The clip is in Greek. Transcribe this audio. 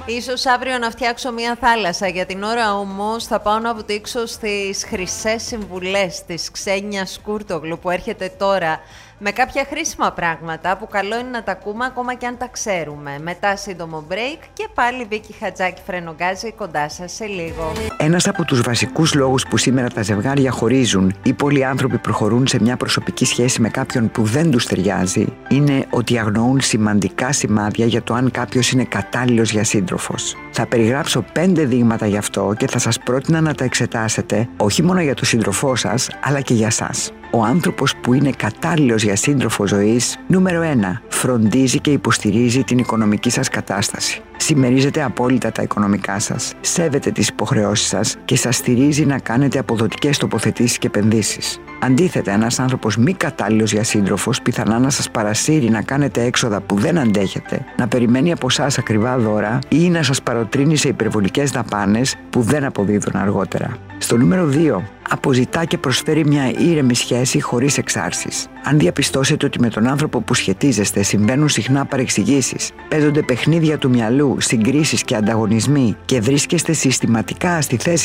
Ίσως αύριο να φτιάξω μια θάλασσα. Για την ώρα όμως θα πάω να βουτήξω στις χρυσές συμβουλές της Ξένιας Σκούρτογλου που έρχεται τώρα με κάποια χρήσιμα πράγματα που καλό είναι να τα ακούμε ακόμα και αν τα ξέρουμε. Μετά σύντομο break και πάλι Βίκη Χατζάκη Φρενογκάζη κοντά σας σε λίγο. Ένας από τους βασικούς λόγους που σήμερα τα ζευγάρια χωρίζουν ή πολλοί άνθρωποι προχωρούν σε μια προσωπική σχέση με κάποιον που δεν τους ταιριάζει είναι ότι αγνοούν σημαντικά σημάδια για το αν κάποιος είναι κατάλληλος για σύντροφος. Θα περιγράψω 5 δείγματα γι' αυτό και θα σας πρότεινα να τα εξετάσετε όχι μόνο για τον σύντροφό σας αλλά και για σας. Ο άνθρωπος που είναι κατάλληλος για σύντροφο ζωής, νούμερο 1, φροντίζει και υποστηρίζει την οικονομική σας κατάσταση. Συμμερίζεται απόλυτα τα οικονομικά σας, σέβεται τις υποχρεώσεις σας και σας στηρίζει να κάνετε αποδοτικές τοποθετήσεις και επενδύσεις. Αντίθετα, ένας άνθρωπος μη κατάλληλος για σύντροφος πιθανά να σας παρασύρει να κάνετε έξοδα που δεν αντέχετε, να περιμένει από εσάς ακριβά δώρα ή να σας παροτρύνει σε υπερβολικές δαπάνες που δεν αποδίδουν αργότερα. Στο νούμερο 2, αποζητά και προσφέρει μια ήρεμη σχέση χωρίς εξάρσεις. Αν διαπιστώσετε ότι με τον άνθρωπο που σχετίζεστε συμβαίνουν συχνά παρεξηγήσεις, παίζονται παιχνίδια του μυαλού, συγκρίσεις και ανταγωνισμοί και βρίσκεστε συστηματικά στη θέση